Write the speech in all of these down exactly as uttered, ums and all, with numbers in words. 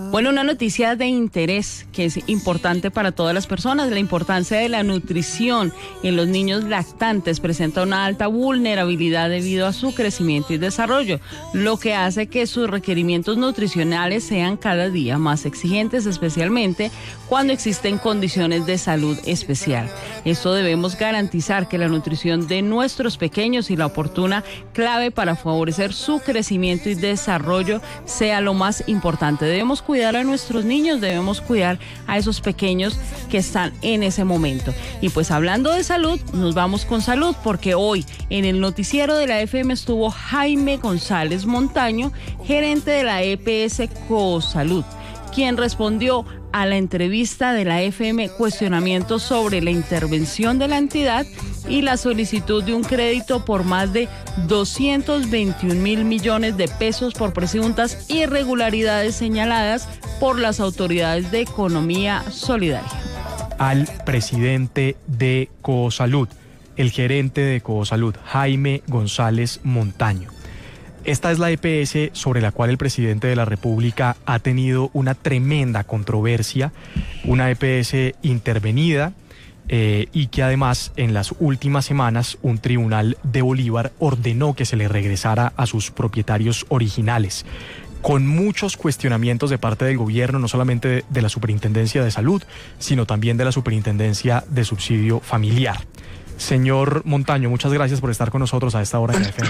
Bueno, una noticia de interés que es importante para todas las personas. La importancia de la nutrición en los niños lactantes presenta una alta vulnerabilidad debido a su crecimiento y desarrollo, lo que hace que sus requerimientos nutricionales sean cada día más exigentes, especialmente cuando existen condiciones de salud especial. Esto debemos garantizar que la nutrición de nuestros pequeños y la oportuna clave para favorecer su crecimiento y desarrollo sea lo más importante. Debemos cuidar a nuestros niños, debemos cuidar a esos pequeños que están en ese momento. Y pues hablando de salud, nos vamos con salud, porque hoy en el noticiero de la F M estuvo Jaime González Montaño, gerente de la E P S Cosalud, quien respondió a la entrevista de la F M cuestionamientos sobre la intervención de la entidad y la solicitud de un crédito por más de doscientos veintiún mil millones de pesos por presuntas irregularidades señaladas por las autoridades de economía solidaria. Al presidente de Cosalud, el gerente de Cosalud, Jaime González Montaño. Esta es la E P S sobre la cual el presidente de la República ha tenido una tremenda controversia, una E P S intervenida eh, y que además en las últimas semanas un tribunal de Bolívar ordenó que se le regresara a sus propietarios originales, con muchos cuestionamientos de parte del gobierno, no solamente de, de la Superintendencia de Salud, sino también de la Superintendencia de Subsidio Familiar. Señor Montaño, muchas gracias por estar con nosotros a esta hora en la F M.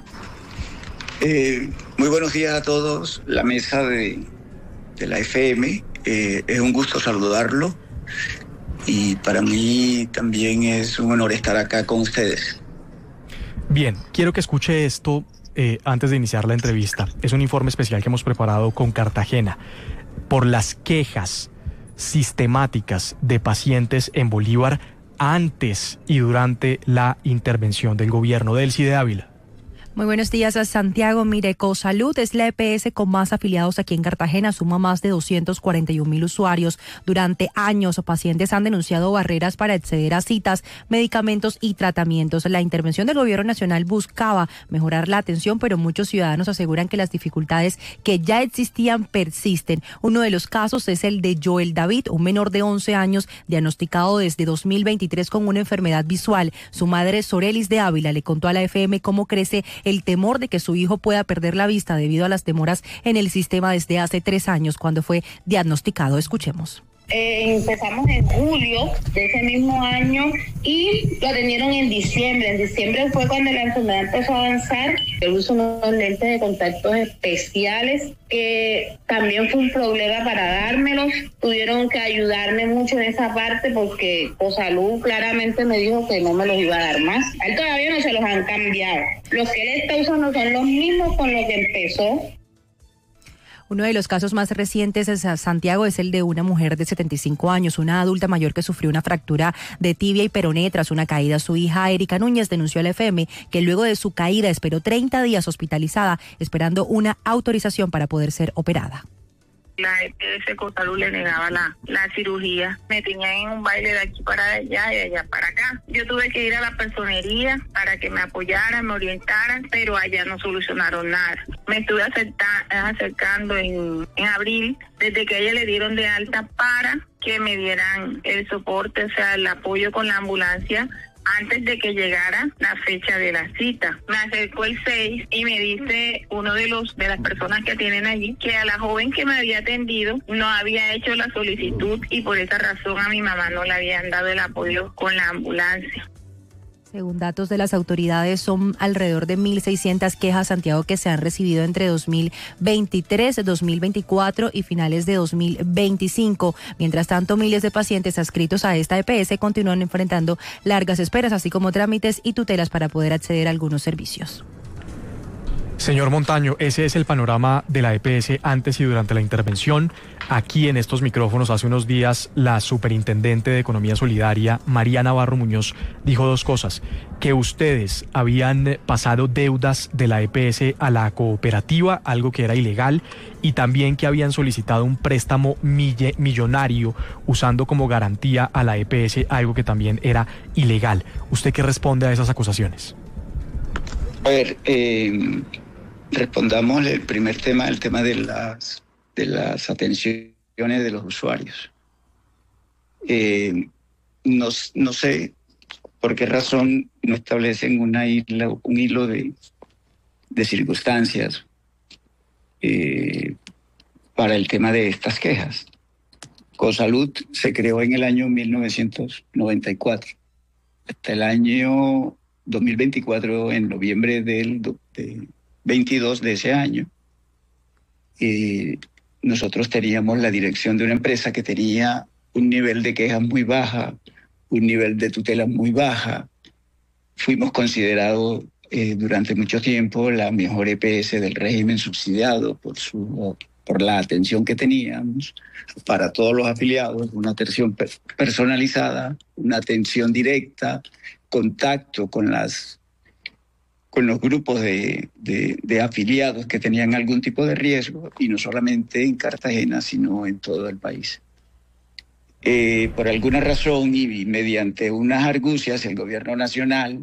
Eh, muy buenos días a todos, la mesa de, de la F M. Eh, es un gusto saludarlo y para mí también es un honor estar acá con ustedes. Bien, quiero que escuche esto eh, antes de iniciar la entrevista. Es un informe especial que hemos preparado con Cartagena por las quejas sistemáticas de pacientes en Bolívar antes y durante la intervención del gobierno. Delcy de Ávila. Muy buenos días a Santiago. Mire, Cosalud es la E P S con más afiliados aquí en Cartagena, suma más de doscientos cuarenta y un mil usuarios. Durante años, pacientes han denunciado barreras para acceder a citas, medicamentos y tratamientos. La intervención del gobierno nacional buscaba mejorar la atención, pero muchos ciudadanos aseguran que las dificultades que ya existían persisten. Uno de los casos es el de Joel David, un menor de once años diagnosticado desde dos mil veintitrés con una enfermedad visual. Su madre, Sorelis de Ávila, le contó a la F M cómo crece el temor de que su hijo pueda perder la vista debido a las demoras en el sistema desde hace tres años cuando fue diagnosticado. Escuchemos. Eh, empezamos en julio de ese mismo año y lo atendieron en diciembre. En diciembre fue cuando la enfermedad empezó a avanzar. Él usó unos lentes de contactos especiales que también fue un problema para dármelos. Tuvieron que ayudarme mucho en esa parte porque Cosalud claramente me dijo que no me los iba a dar más. A él todavía no se los han cambiado. Los que él está usando son los mismos con los que empezó. Uno de los casos más recientes en Santiago es el de una mujer de setenta y cinco años, una adulta mayor que sufrió una fractura de tibia y peroné tras una caída. Su hija Erika Núñez denunció a la F M que luego de su caída esperó treinta días hospitalizada esperando una autorización para poder ser operada. La E P S Cosalud le negaba la, la cirugía. Me tenían en un baile de aquí para allá y de allá para acá. Yo tuve que ir a la personería para que me apoyaran, me orientaran, pero allá no solucionaron nada. Me estuve acerta, acercando en, en abril, desde que a ella le dieron de alta para que me dieran el soporte, o sea, el apoyo con la ambulancia, antes de que llegara la fecha de la cita. Me acercó el seis y me dice uno de los de las personas que tienen allí que a la joven que me había atendido no había hecho la solicitud y por esa razón a mi mamá no le habían dado el apoyo con la ambulancia. Según datos de las autoridades, son alrededor de mil seiscientas quejas, Santiago, que se han recibido entre dos mil veintitrés, dos mil veinticuatro y finales de dos mil veinticinco. Mientras tanto, miles de pacientes adscritos a esta E P S continúan enfrentando largas esperas, así como trámites y tutelas para poder acceder a algunos servicios. Señor Montaño, ese es el panorama de la E P S antes y durante la intervención. Aquí en estos micrófonos hace unos días la superintendente de Economía Solidaria, María Navarro Muñoz, dijo dos cosas: que ustedes habían pasado deudas de la E P S a la cooperativa, algo que era ilegal, y también que habían solicitado un préstamo millonario usando como garantía a la E P S, algo que también era ilegal. ¿Usted qué responde a esas acusaciones? A ver, eh... respondamos el primer tema, el tema de las de las atenciones de los usuarios. Eh, no, no sé por qué razón no establecen una isla, un hilo de, de circunstancias eh, para el tema de estas quejas. Cosalud se creó en el año mil novecientos noventa y cuatro. Hasta el año dos mil veinticuatro, en noviembre del de veintidós de ese año, eh, nosotros teníamos la dirección de una empresa que tenía un nivel de quejas muy baja, un nivel de tutela muy baja. Fuimos considerados eh, durante mucho tiempo la mejor E P S del régimen subsidiado por su... por la atención que teníamos para todos los afiliados, una atención personalizada, una atención directa, contacto con las con los grupos de, de, de afiliados que tenían algún tipo de riesgo, y no solamente en Cartagena, sino en todo el país. Eh, por alguna razón y mediante unas argucias, el gobierno nacional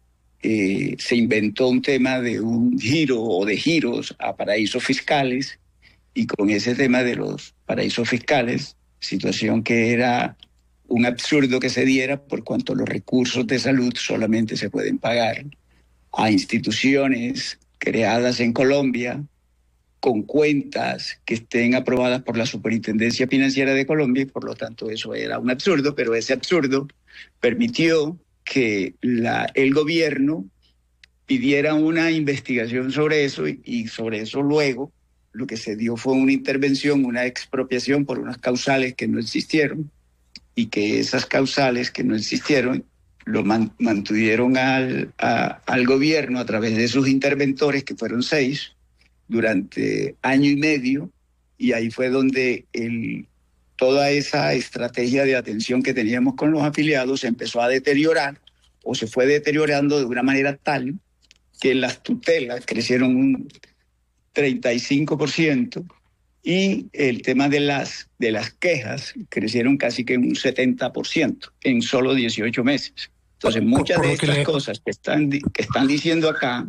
eh, se inventó un tema de un giro o de giros a paraísos fiscales. Y con ese tema de los paraísos fiscales, situación que era un absurdo que se diera por cuanto los recursos de salud solamente se pueden pagar a instituciones creadas en Colombia con cuentas que estén aprobadas por la Superintendencia Financiera de Colombia, y por lo tanto eso era un absurdo, pero ese absurdo permitió que la, el gobierno pidiera una investigación sobre eso, y, y sobre eso luego lo que se dio fue una intervención, una expropiación por unas causales que no existieron, y que esas causales que no existieron lo man, mantuvieron al, a, al gobierno a través de sus interventores, que fueron seis, durante año y medio, y ahí fue donde el, toda esa estrategia de atención que teníamos con los afiliados se empezó a deteriorar, o se fue deteriorando de una manera tal que las tutelas crecieron un treinta y cinco por ciento, y el tema de las, de las quejas crecieron casi que un setenta por ciento en solo dieciocho meses. Entonces, muchas por, por de estas le... cosas que están, que están diciendo acá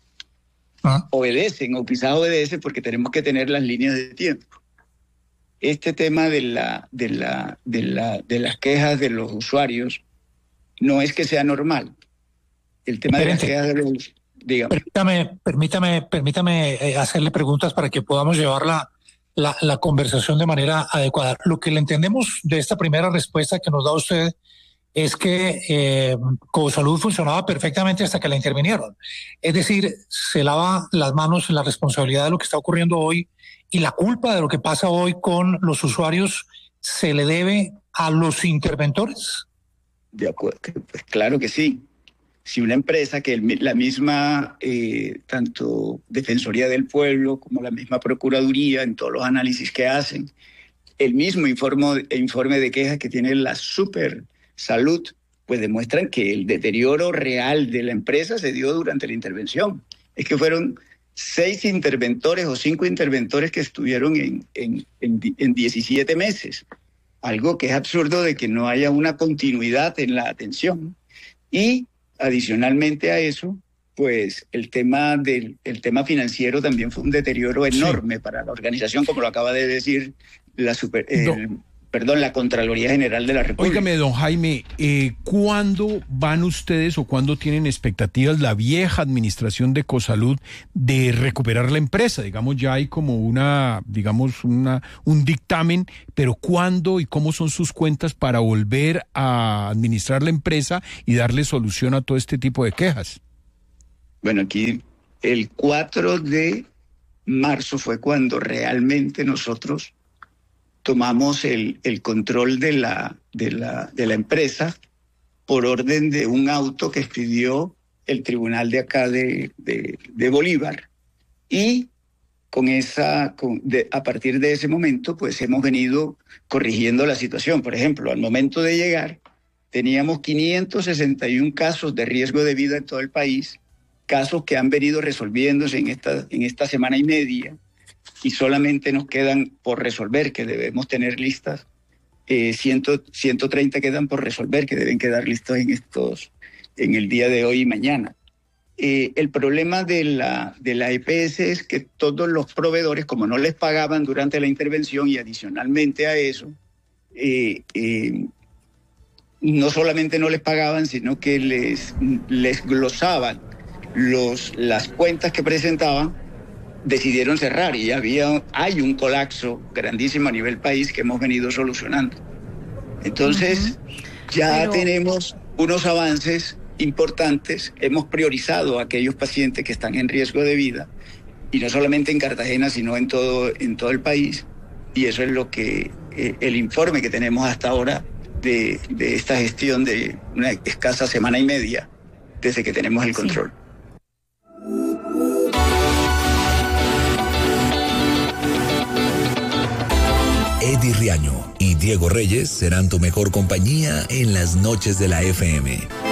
¿Ah? obedecen, o quizás obedecen porque tenemos que tener las líneas de tiempo. Este tema de, la, de, la, de, la, de las quejas de los usuarios no es que sea normal. El tema Diferente. de las quejas de los... Dígame. Permítame, permítame, permítame hacerle preguntas para que podamos llevar la, la, la conversación de manera adecuada. Lo que le entendemos de esta primera respuesta que nos da usted es que eh, Cosalud funcionaba perfectamente hasta que la intervinieron. Es decir, se lava las manos en la responsabilidad de lo que está ocurriendo hoy, y la culpa de lo que pasa hoy con los usuarios se le debe a los interventores. De acuerdo, pues claro que sí. Si una empresa que el, la misma, eh, tanto Defensoría del Pueblo como la misma Procuraduría, en todos los análisis que hacen, el mismo informe, informe de quejas que tiene la Super Salud, pues demuestran que el deterioro real de la empresa se dio durante la intervención. Es que fueron seis interventores o cinco interventores que estuvieron en, en, en, en diecisiete meses. Algo que es absurdo, de que no haya una continuidad en la atención. Y adicionalmente a eso, pues el tema del el tema financiero también fue un deterioro enorme sí. para la organización, como lo acaba de decir la super, el, no. perdón, la Contraloría General de la República. Óigame, don Jaime, eh, ¿cuándo van ustedes o cuándo tienen expectativas la vieja administración de Cosalud de recuperar la empresa? Digamos, ya hay como una, digamos, una un dictamen, pero ¿cuándo y cómo son sus cuentas para volver a administrar la empresa y darle solución a todo este tipo de quejas? Bueno, aquí el cuatro de marzo fue cuando realmente nosotros tomamos el, el control de la, de, la, de la empresa por orden de un auto que expidió el tribunal de acá de, de, de Bolívar. Y con esa, con, de, a partir de ese momento, pues hemos venido corrigiendo la situación. Por ejemplo, al momento de llegar, teníamos quinientos sesenta y uno casos de riesgo de vida en todo el país, casos que han venido resolviéndose en esta, en esta semana y media, y solamente nos quedan por resolver, que debemos tener listas, eh, ciento treinta quedan por resolver, que deben quedar listos en estos, en el día de hoy y mañana. Eh, el problema de la, de la E P S es que todos los proveedores, como no les pagaban durante la intervención y adicionalmente a eso, eh, eh, no solamente no les pagaban, sino que les, les glosaban los, las cuentas que presentaban, decidieron cerrar y había, hay un colapso grandísimo a nivel país que hemos venido solucionando. Entonces, uh-huh. ya Pero... tenemos unos avances importantes, hemos priorizado a aquellos pacientes que están en riesgo de vida, y no solamente en Cartagena, sino en todo, en todo el país, y eso es lo que eh, el informe que tenemos hasta ahora de, de esta gestión de una escasa semana y media desde que tenemos el control. Sí. Eddie Riaño y Diego Reyes serán tu mejor compañía en las noches de la F M.